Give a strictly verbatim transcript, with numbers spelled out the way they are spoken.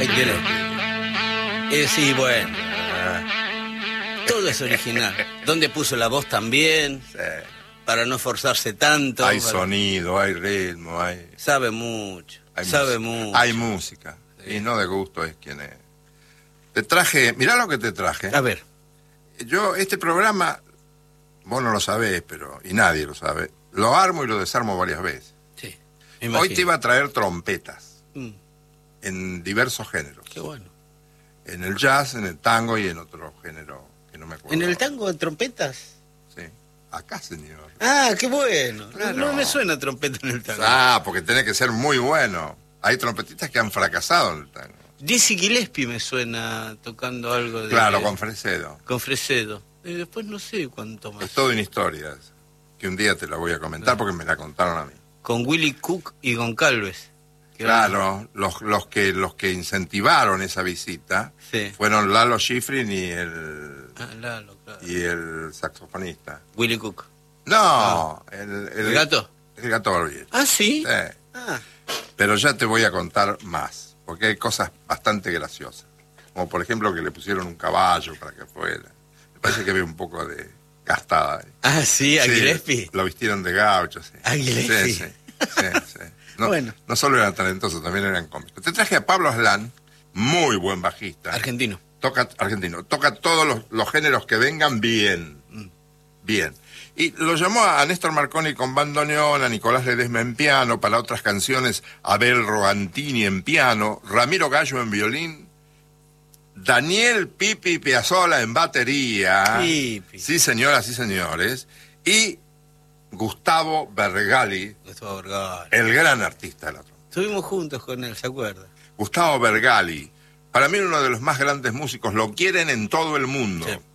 Ahí tiene. Eh, sí, bueno. Todo es original. ¿Dónde puso la voz también? Sí. Para no esforzarse tanto. Hay para... sonido, hay ritmo, hay... Sabe mucho. Hay sabe música. mucho. Hay música. Sí. Y no de gusto es quien es. Te traje... Mirá lo que te traje. A ver. Yo, este programa, vos no lo sabés, pero... Y nadie lo sabe. Lo armo y lo desarmo varias veces. Sí. Hoy te iba a traer trompetas. Mm. En diversos géneros. Qué bueno. En el jazz, en el tango y en otro género que no me acuerdo. ¿En el tango de trompetas? Sí. Acá, señor. Ah, qué bueno. Claro. No me suena trompeta en el tango. Ah, porque tiene que ser muy bueno. Hay trompetistas que han fracasado en el tango. Dizzy Gillespie me suena tocando algo de... Claro, con Fresedo. Con Fresedo. Y después no sé cuánto más. Es todo en historias, que un día te la voy a comentar porque me la contaron a mí. Con Willie Cook y Goncalves. Claro, los, los, que, los que incentivaron esa visita sí. fueron Lalo Schifrin y el, ah, Lalo, claro. y el saxofonista. Willie Cook. No, ah. el, el, ¿El gato? El gato Borges. Ah, ¿sí? Sí. Ah. Pero ya te voy a contar más, porque hay cosas bastante graciosas. Como por ejemplo que le pusieron un caballo para que fuera. Me parece que había un poco de gastada ahí. Ah, sí, a sí, Gillespie. Lo vistieron de gaucho, sí. A Gillespie. Sí, sí, sí, sí. No, bueno. no solo eran talentosos, también eran cómicos. Te traje a Pablo Aslan, muy buen bajista. Argentino. Toca, argentino. Toca todos los, los géneros que vengan bien. Mm. Bien. Y lo llamó a Néstor Marconi con bandoneón, a Nicolás Ledesma en piano, para otras canciones a Abel Rogantini en piano, Ramiro Gallo en violín, Daniel Pipi Piazzolla en batería. Pipi. Sí, señoras y señores. Y Gustavo Bergali, Gustavo Bergali, el gran artista de la trompa. Estuvimos juntos con él, ¿se acuerda? Gustavo Bergali, para mí uno de los más grandes músicos, lo quieren en todo el mundo. Sí.